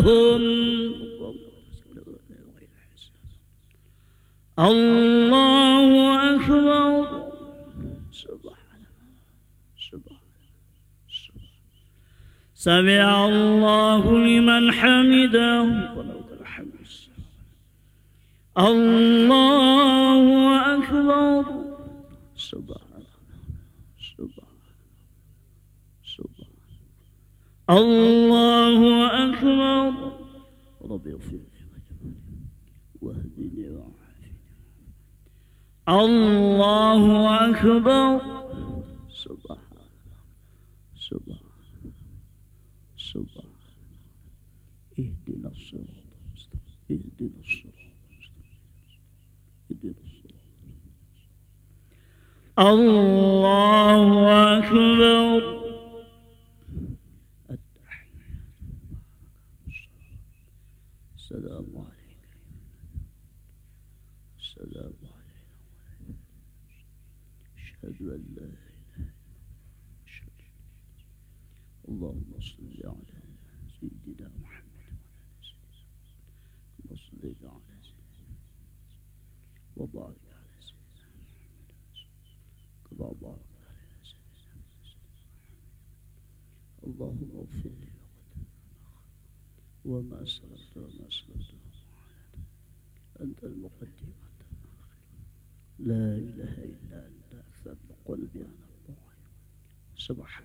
الله أكبر. سمع الله لمن حمده. الله أكبر. الله أكبر. رب اغفر لي واهدني وعافني. الله أكبر. اهدنا الصراط المستقيم. اهدنا الصراط المستقيم. الله أكبر. السلام عليك. السلام علينا. أشهد أن لا إله إلا الله. اللهم صل على سيدنا محمد وعلى صل على سيدنا وبارك على سيدنا محمد كما بارك على سيدنا محمد. اللهم اغفر لي وما أسررت وما أسررت أنت المقدم وأنت المؤخر. لا إله إلا أنت أكثر قلبي على الله. سبحان